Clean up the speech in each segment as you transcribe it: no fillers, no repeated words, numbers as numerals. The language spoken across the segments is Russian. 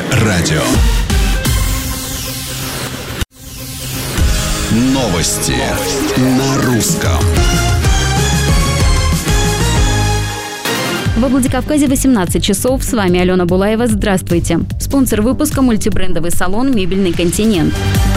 радио. Новости на русском. Во Владикавказе 18 часов. С вами Алена Булаева. Здравствуйте. Спонсор выпуска — мультибрендовый салон «Мебельный континент».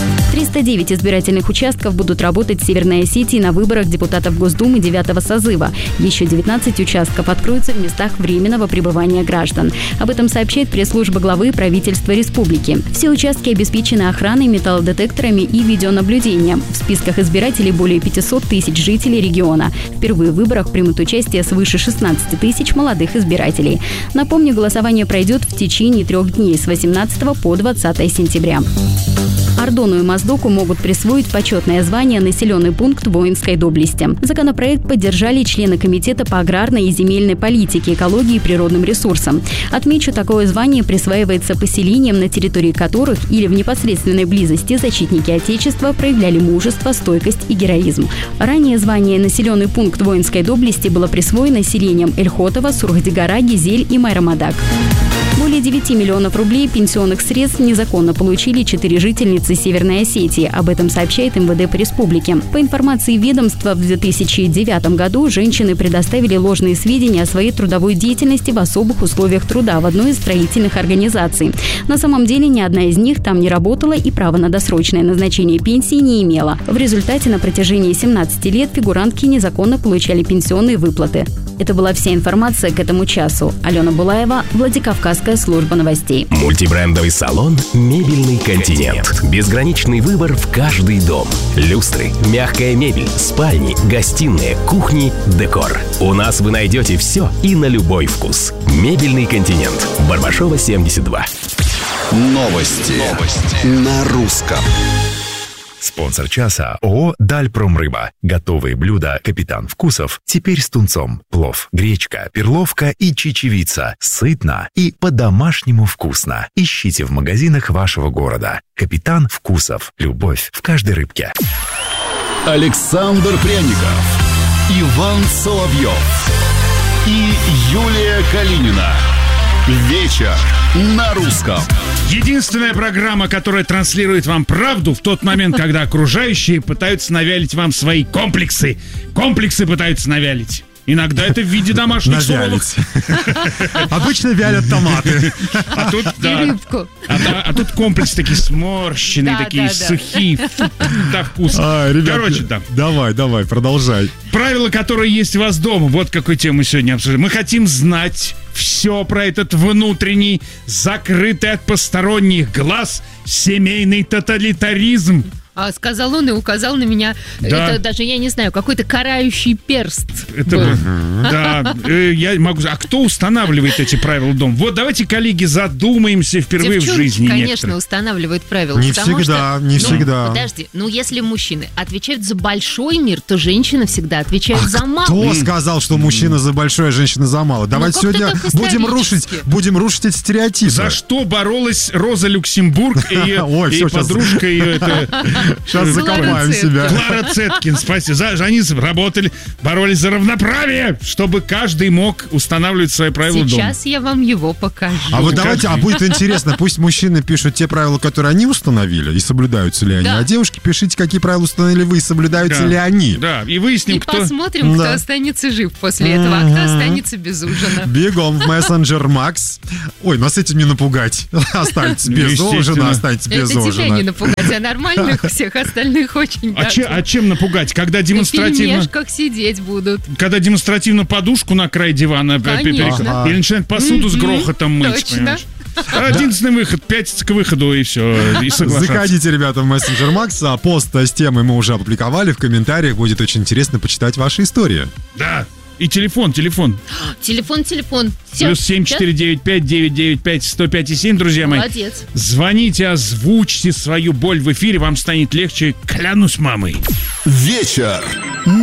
309 избирательных участков будут работать в Северной Осетии на выборах депутатов Госдумы 9-го созыва. Еще 19 участков откроются в местах временного пребывания граждан. Об этом сообщает пресс-служба главы правительства республики. Все участки обеспечены охраной, металлодетекторами и видеонаблюдением. В списках избирателей более 500 тысяч жителей региона. Впервые в выборах примут участие свыше 16 тысяч молодых избирателей. Напомню, голосование пройдет в течение 3 дней с 18 по 20 сентября. Ардону и Моздоку могут присвоить почетное звание «Населенный пункт воинской доблести». Законопроект поддержали члены Комитета по аграрной и земельной политике, экологии и природным ресурсам. Отмечу, такое звание присваивается поселениям, на территории которых или в непосредственной близости защитники Отечества проявляли мужество, стойкость и героизм. Ранее звание «Населенный пункт воинской доблести» было присвоено селениям Эльхотово, Сурхдигара, Гизель и Майрамадак. Более 9 миллионов рублей пенсионных средств незаконно получили 4 жительницы Северной Осетии. Об этом сообщает МВД по республике. По информации ведомства, в 2009 году женщины предоставили ложные сведения о своей трудовой деятельности в особых условиях труда в одной из строительных организаций. На самом деле ни одна из них там не работала и права на досрочное назначение пенсии не имела. В результате на протяжении 17 лет фигурантки незаконно получали пенсионные выплаты. Это была вся информация к этому часу. Алена Булаева, Владикавказская служба новостей. Мультибрендовый салон «Мебельный континент». Безграничный выбор в каждый дом. Люстры, мягкая мебель, спальни, гостиные, кухни, декор. У нас вы найдете все и на любой вкус. «Мебельный континент». Барбашова, 72. Новости на русском. Спонсор часа — ООО «Дальпромрыба». Готовые блюда «Капитан Вкусов» теперь с тунцом. Плов, гречка, перловка и чечевица. Сытно и по-домашнему вкусно. Ищите в магазинах вашего города. «Капитан Вкусов». Любовь в каждой рыбке. Александр Пряников, Иван Соловьев и Юлия Калинина. Вечер на русском. Единственная программа, которая транслирует вам правду в тот момент, когда окружающие пытаются навялить вам свои комплексы. Комплексы пытаются навялить. Иногда это в виде домашних сулов. Обычно вялят томаты. А тут, да. А тут комплекс такие сморщенные, такие сухие. Да, вкусно. Короче, да. Давай, продолжай. Правила, которые есть у вас дома. Вот какую тему мы сегодня обсуждаем. Мы хотим знать все про этот внутренний, закрытый от посторонних глаз семейный тоталитаризм. Сказал он и указал на меня. Да. Это даже, я не знаю, какой-то карающий перст. Да, я могу... А кто устанавливает эти правила дома? Вот давайте, коллеги, задумаемся впервые в жизни. Конечно, некоторые устанавливают правила. Не всегда. Подожди, если мужчины отвечают за большой мир, то женщина всегда отвечает за малый. Кто сказал, что мужчина за большое, а женщина за малое? Давайте сегодня будем рушить эти стереотипы. За что боролась Роза Люксембург и подружка ее... Сейчас закопаем себя. Клара Цеткин, спасибо. Они работали, боролись за равноправие, чтобы каждый мог устанавливать свои правила дома. Сейчас я вам его покажу. А вот давайте, будет интересно, пусть мужчины пишут те правила, которые они установили, и соблюдаются ли они, а девушки пишите, какие правила установили вы, и соблюдаются ли они. Да, и выясним, кто... посмотрим, кто останется жив после этого, а кто останется без ужина. Бегом в мессенджер Макс. Ой, нас этим не напугать. Останется без ужина, останется без ужина. Это тебя не напугать, а нормальных всех остальных очень. А чем напугать? Когда демонстративно... На пельмешках сидеть будут. Когда демонстративно подушку на край дивана Конечно. или начинают посуду с грохотом мыть. Точно. Единственный выход, пятиться к выходу, и все, и соглашаться. Заходите, ребята, в мессенджер Макс, а пост с темой мы уже опубликовали, в комментариях будет очень интересно почитать ваши истории. Да. И телефон. Телефон. Все, плюс 7495-995-105,7, друзья мои. Молодец. Звоните, озвучьте свою боль в эфире, вам станет легче, клянусь мамой. Вечер